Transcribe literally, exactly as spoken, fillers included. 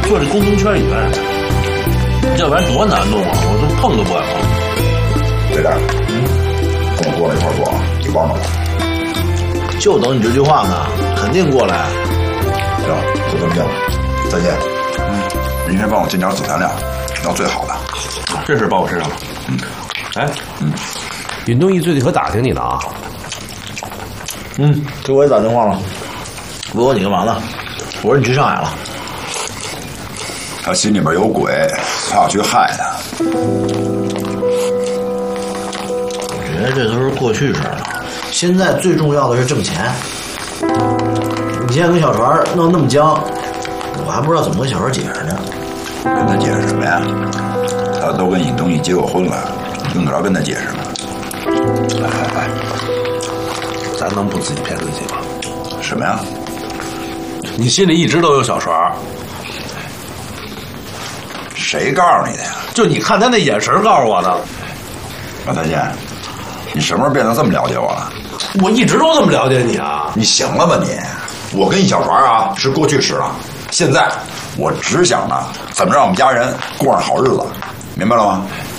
坐这工程圈里边，这玩意儿多难弄啊！我都碰都不敢碰。 对点，嗯，跟我过来一块儿做啊，你帮帮我。 就等你这句话呢，肯定过来。 行，就这么定了。再见。嗯，明天帮我进点子弹料，要最好的。 这事报我身上了。嗯，哎， 嗯， 尹东义最近可打听你呢啊。 嗯，给我也打电话了，问我你干嘛呢？我说你去上海了。 他心里边有鬼，他要去害他。 我觉得这都是过去式了，现在最重要的是挣钱。你现在跟小船弄那么僵，我还不知道怎么跟小船解释呢。 跟他解释什么呀？他都跟尹东义结过婚了，用得着跟他解释吗？ 哎哎哎，咱能不自己骗自己吗？ 什么呀？ 你心里一直都有小船。 谁告诉你的呀？ 就你看他那眼神告诉我的。 王大健，你什么时候变得这么了解我了？ 我一直都这么了解你啊！ 你行了吧你？我跟一小船啊是过去式了，现在我只想着怎么让我们家人过上好日子，明白了吗？